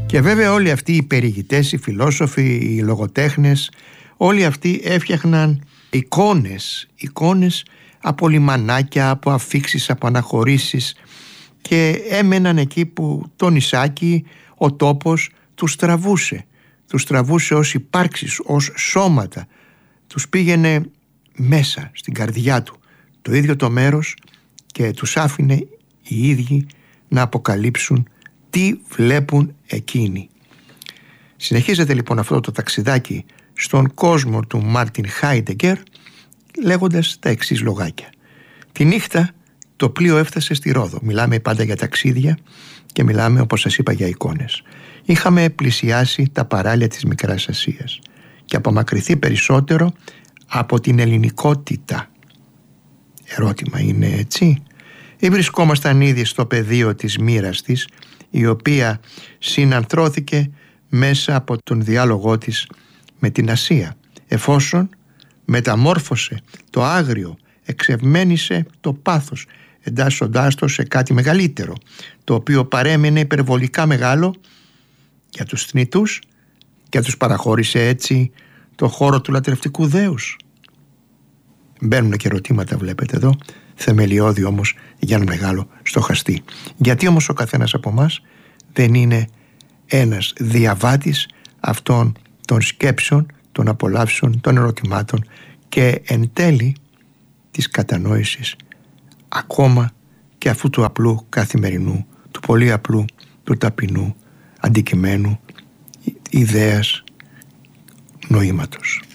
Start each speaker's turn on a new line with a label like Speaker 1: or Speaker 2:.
Speaker 1: Και βέβαια όλοι αυτοί οι περιηγητές, οι φιλόσοφοι, οι λογοτέχνες, όλοι αυτοί έφτιαχναν εικόνες από λιμανάκια, από αφίξεις, από αναχωρήσεις, και έμεναν εκεί που το νησάκι, ο τόπος τους τραβούσε. Τους τραβούσε ως υπάρξεις, ως σώματα. Τους πήγαινε μέσα στην καρδιά του το ίδιο το μέρος και τους άφηνε οι ίδιοι να αποκαλύψουν τι βλέπουν εκείνοι. Συνεχίζεται λοιπόν αυτό το ταξιδάκι στον κόσμο του Μάρτιν Χάιντεγκερ λέγοντας τα εξής λογάκια. Τη νύχτα το πλοίο έφτασε στη Ρόδο. Μιλάμε πάντα για ταξίδια και μιλάμε, όπως σας είπα, για εικόνες. Είχαμε πλησιάσει τα παράλια της Μικράς Ασίας και απομακρυνθεί περισσότερο από την ελληνικότητα. Ερώτημα, είναι έτσι? Ή βρισκόμασταν ήδη στο πεδίο της μοίρας της, η οποία συνανθρώθηκε μέσα από τον διάλογό της με την Ασία, εφόσον μεταμόρφωσε το άγριο, εξευμαίνησε το πάθος, εντάσσοντάς το σε κάτι μεγαλύτερο, το οποίο παρέμεινε υπερβολικά μεγάλο για τους θνητούς και τους παραχώρησε έτσι το χώρο του λατρευτικού δέους. Μπαίνουν και ερωτήματα, βλέπετε εδώ, θεμελιώδη όμως για ένα μεγάλο στοχαστή. Γιατί όμως ο καθένας από εμάς δεν είναι ένας διαβάτης αυτών των σκέψεων, των απολαύσεων, των ερωτημάτων και εν τέλει της κατανόησης ακόμα και αυτού του απλού καθημερινού, του πολύ απλού, του ταπεινού αντικειμένου, ιδέας, νοήματος.